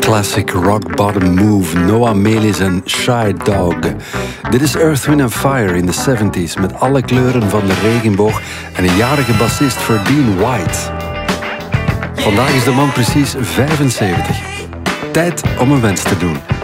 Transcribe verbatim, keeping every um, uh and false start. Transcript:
classic rock bottom move, Noah Melis en Shy Dog. Dit is Earth, Wind and Fire in de zeventig met alle kleuren van de regenboog en een jarige bassist Verdine White. Vandaag is de man precies vijfenzeventig. Tijd om een wens te doen.